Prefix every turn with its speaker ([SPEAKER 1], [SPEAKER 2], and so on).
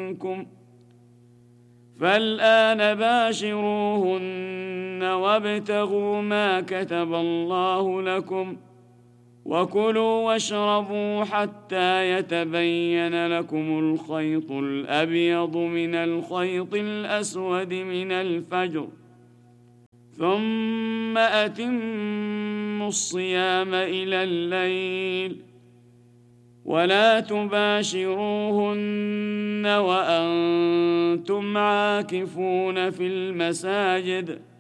[SPEAKER 1] منكم فالآن باشروهن وابتغوا ما كتب الله لكم وكلوا واشربوا حتى يتبين لكم الخيط الأبيض من الخيط الأسود من الفجر ثم أتموا الصيام إلى الليل ولا تباشروهن وأنتم عاكفون في المساجد